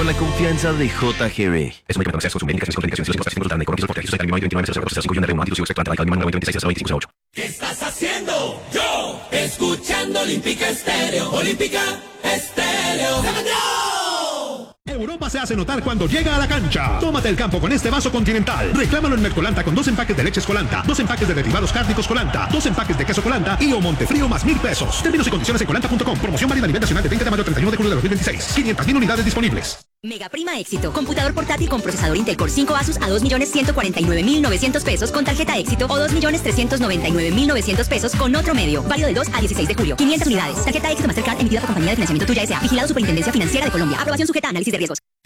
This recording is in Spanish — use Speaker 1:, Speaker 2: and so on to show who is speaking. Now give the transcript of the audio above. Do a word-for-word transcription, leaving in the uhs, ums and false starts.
Speaker 1: la confianza de J G B.
Speaker 2: Es un medicamento de acceso, medicaciones con indicaciones y otras con por registros de veintinueve cero cero cinco y un antivirus expectorante de calmina noventa y seis veinticinco ocho.
Speaker 3: ¿Qué estás haciendo? Yo, escuchando Olímpica Estéreo. Olímpica Estéreo.
Speaker 4: Europa se hace notar cuando llega a la cancha. Tómate el campo con este vaso Continental. Reclámalo en Mercolanta con dos empaques de leches Colanta, dos empaques de derivados cárnicos Colanta, dos empaques de queso Colanta y o Montefrío más mil pesos. Términos y condiciones en colanta punto com. Promoción válida a nivel nacional de veinte de mayo a treinta y uno de julio de dos mil veintiséis. quinientas mil unidades disponibles.
Speaker 5: Mega Prima Éxito. Computador portátil con procesador Intel Core cinco Asus a dos millones ciento cuarenta y nueve mil novecientos pesos con tarjeta Éxito o dos millones trescientos noventa y nueve mil novecientos pesos con otro medio. Válido del dos al dieciséis de julio. quinientas unidades. Tarjeta Éxito Mastercard emitida por Compañía de Financiamiento Tuya S A. Vigilado Superintendencia Financiera de Colombia. Aprobación sujeta a análisis de riesgos.